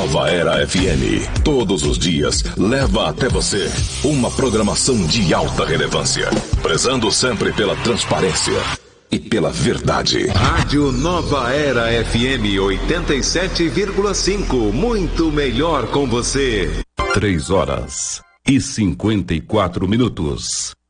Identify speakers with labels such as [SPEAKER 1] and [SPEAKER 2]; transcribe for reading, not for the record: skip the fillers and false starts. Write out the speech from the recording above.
[SPEAKER 1] Nova Era FM, todos os dias, leva até você uma programação de alta relevância, prezando sempre pela transparência e pela verdade.
[SPEAKER 2] Rádio Nova Era FM 87,5, muito melhor com você.
[SPEAKER 3] 3 horas e 54 minutos.